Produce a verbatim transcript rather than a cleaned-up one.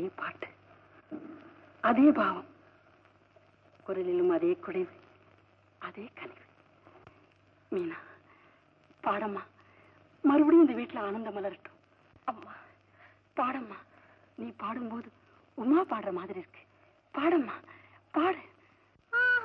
பாட்டு, அதே பாவம், குரலிலும் அதே குடைவு, அதே கனிவு. மீனா, பாடம்மா, மறுபடியும் இந்த வீட்டுல ஆனந்தம் மலரட்டும். அம்மா பாடம்மா, நீ பாடும்போது உமா பாடுற மாதிரி இருக்கு. பாடம்மா, பாடு.